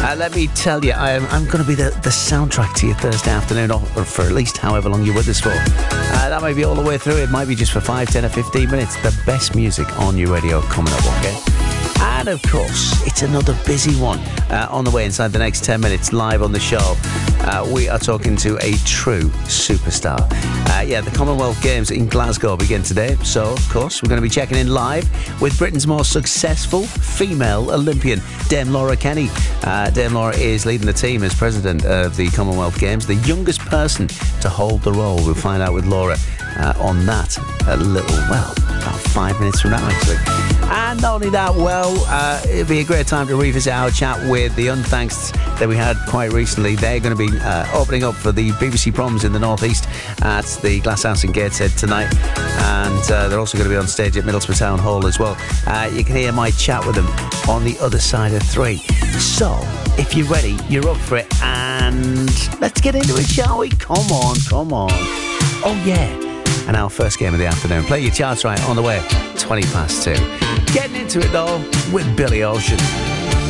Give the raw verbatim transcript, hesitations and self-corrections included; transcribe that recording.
Uh, let me tell you, I am, I'm going to be the, the soundtrack to your Thursday afternoon, or, or for at least however long you're with us for. Uh, that might be all the way through. It might be just for five, ten or fifteen minutes. The best music on your radio coming up, okay? And of course, it's another busy one uh, on the way inside the next ten minutes live on the show. Uh, we are talking to a true superstar. Uh, yeah, the Commonwealth Games in Glasgow begin today. So, of course, we're going to be checking in live with Britain's most successful female Olympian, Dame Laura Kenny. Uh, Dame Laura is leading the team as president of the Commonwealth Games, the youngest person to hold the role. We'll find out with Laura uh, on that a little, well, about five minutes from now, actually. And not only that, well, uh, it'd be a great time to revisit our chat with the Unthanks that we had quite recently. They're going to be uh, opening up for the B B C Proms in the North East at the Glasshouse in Gateshead tonight. And uh, they're also going to be on stage at Middlesbrough Town Hall as well. Uh, you can hear my chat with them on the other side of three. So, if you're ready, you're up for it. And let's get into it, shall we? Come on, come on. Oh, yeah. And our first game of the afternoon. Play your charts right on the way. twenty past two. Getting into it, though, with Billy Ocean.